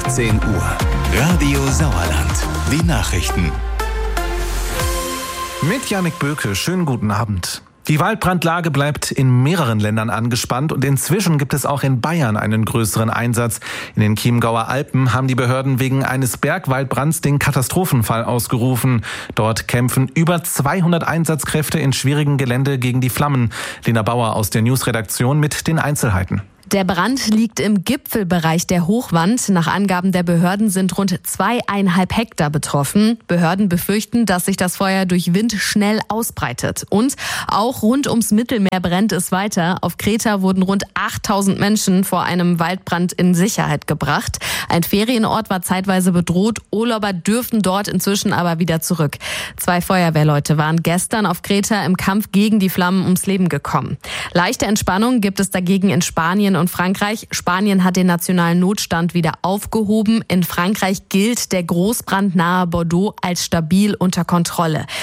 17 Uhr. Radio Sauerland. Die Nachrichten. Mit Jannik Böke, schönen guten Abend. Die Waldbrandlage bleibt in mehreren Ländern angespannt und inzwischen gibt es auch in Bayern einen größeren Einsatz. In den Chiemgauer Alpen haben die Behörden wegen eines Bergwaldbrands den Katastrophenfall ausgerufen. Dort kämpfen über 200 Einsatzkräfte in schwierigem Gelände gegen die Flammen. Lena Bauer aus der Newsredaktion mit den Einzelheiten. Der Brand liegt im Gipfelbereich der Hochwand. Nach Angaben der Behörden sind rund 2,5 Hektar betroffen. Behörden befürchten, dass sich das Feuer durch Wind schnell ausbreitet. Und auch rund ums Mittelmeer brennt es weiter. Auf Kreta wurden rund 8.000 Menschen vor einem Waldbrand in Sicherheit gebracht. Ein Ferienort war zeitweise bedroht. Urlauber dürfen dort inzwischen aber wieder zurück. 2 Feuerwehrleute waren gestern auf Kreta im Kampf gegen die Flammen ums Leben gekommen. Leichte Entspannung gibt es dagegen in Spanien und Frankreich. Spanien hat den nationalen Notstand wieder aufgehoben. In Frankreich gilt der Großbrand nahe Bordeaux als stabil unter Kontrolle.